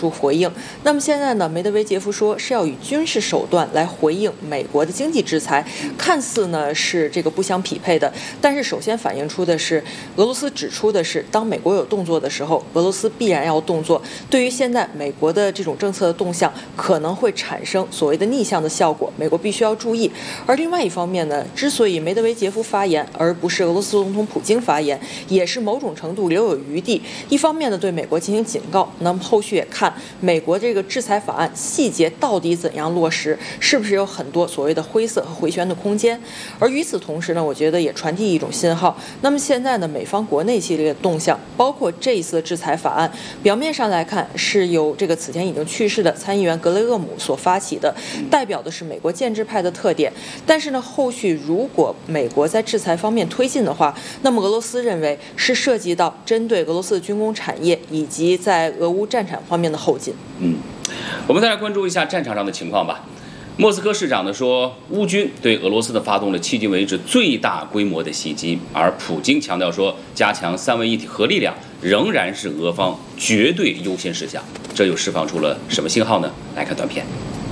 出回应。那么现在呢，梅德韦杰夫说是要以军事手段来回应美国的经济制裁，看似呢是这个不相匹配的，但是首先反映出的是俄罗斯指出的是，当美国有动作的时候，俄罗斯必然要动作。对于现在美国的这种政策的动向，可能会产生所谓的逆向的效果，美国必须要注意。而另外一方面呢，之所以梅德韦杰夫发言，而不是俄罗斯总统普京发言，也是某种程度留有余地。一方面呢，对美国进行警告，那么后续也看美国这个制裁法案细节到底怎样落实，是不是有很多所谓的灰色和回旋的空间。而与此同时呢，我觉得也传递一种信号。那么现在呢，美方国内系列的动向，包括这一次的制裁法案，表面上来看是由这个此前已经去世的参议员格雷厄姆所发起的，代表的是美国建制派的特点。但是呢，后续如果美国在制裁方面推进的话，那么俄罗斯认为是涉及到针对俄罗斯的军工产业以及在俄乌战场方面的后劲。 我们再来关注一下战场上的情况吧。莫斯科市长呢说，乌军对俄罗斯发动了迄今为止最大规模的袭击，而普京强调说，加强三位一体核力量仍然是俄方绝对优先事项。这又释放出了什么信号呢？来看短片。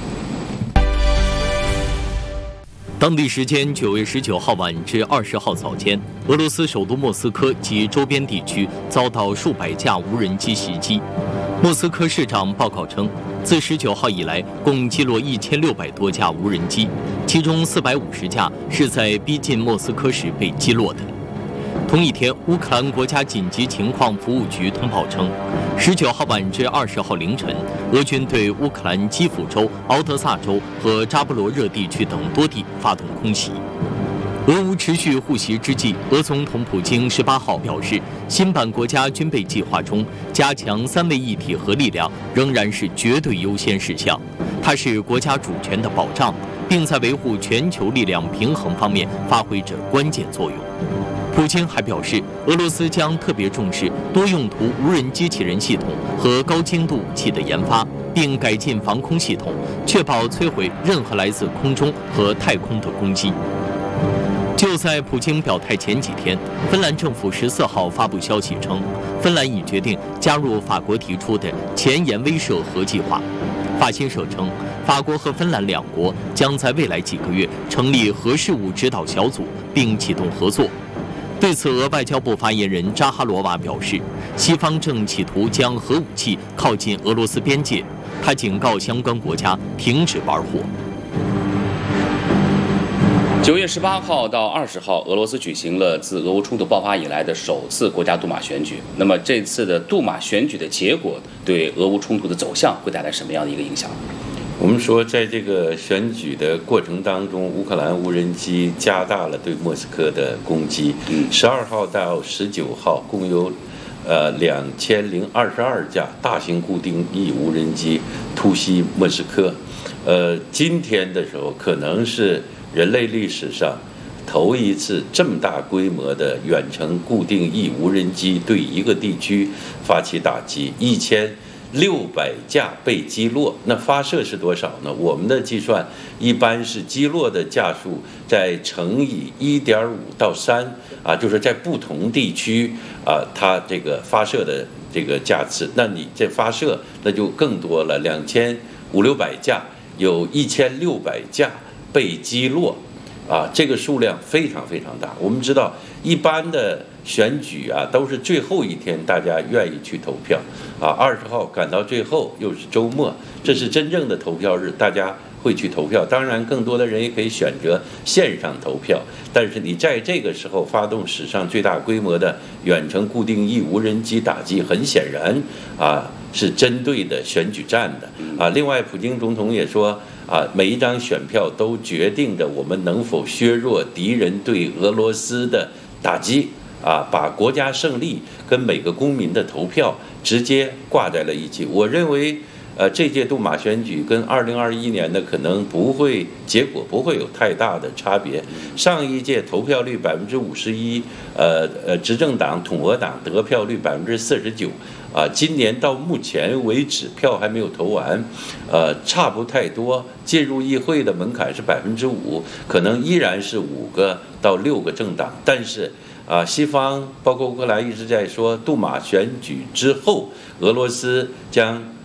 当地时间9月19号晚至20号早间，俄罗斯首都莫斯科及周边地区遭到数百架无人机袭击。莫斯科市长报告称，自19号以来，共击落1600多架无人机，其中450架是在逼近莫斯科时被击落的。同一天，乌克兰国家紧急情况服务局通报称，19号晚至20号凌晨，俄军对乌克兰基辅州、敖德萨州和扎波罗热地区等多地发动空袭。俄乌持续互袭之际，俄总统普京18号表示，新版国家军备计划中加强三位一体核力量仍然是绝对优先事项，它是国家主权的保障，并在维护全球力量平衡方面发挥着关键作用。普京还表示，俄罗斯将特别重视多用途无人机器人系统和高精度武器的研发，并改进防空系统，确保摧毁任何来自空中和太空的攻击。就在普京表态前几天，芬兰政府14号发布消息称，芬兰已决定加入法国提出的前沿威慑核计划。法新社称，法国和芬兰两国将在未来几个月成立核事务指导小组，并启动合作。对此，俄外交部发言人扎哈罗娃表示，西方正企图将核武器靠近俄罗斯边界，他警告相关国家停止玩火。 9月18号到20号，俄罗斯举行了自俄乌冲突爆发以来的首次国家杜马选举。那么这次的杜马选举的结果对俄乌冲突的走向会带来什么样的一个影响？ 我们说，在这个选举的过程当中，乌克兰无人机加大了对莫斯科的攻击。12号到19号，共有2022架大型固定翼无人机突袭莫斯科。今天的时候，可能是人类历史上头一次这么大规模的远程固定翼无人机对一个地区发起打击，1600架被击落。那发射是多少呢？我们的计算一般是击落的架数再乘以1.5到3啊，就是在不同地区啊，它这个发射的这个架次，那你这发射那就更多了，2500-600架，有1600架被击落。啊，这个数量非常非常大。我们知道，一般的选举啊，都是最后一天大家愿意去投票啊。20号赶到最后，又是周末，这是真正的投票日，大家会去投票。当然，更多的人也可以选择线上投票。但是你在这个时候发动史上最大规模的远程固定翼无人机打击，很显然啊，是针对的选举战的啊。另外，普京总统也说。啊，每一张选票都决定着我们能否削弱敌人对俄罗斯的打击啊，把国家胜利跟每个公民的投票直接挂在了一起。我认为，这届杜马选举跟2021年的可能结果不会有太大的差别。上一届投票率51%，执政党统俄党得票率49%。啊，今年到目前为止票还没有投完，差不太多。进入议会的门槛是5%，可能依然是5个到6个政党。但是啊，西方包括乌克兰一直在说，杜马选举之后，俄罗斯将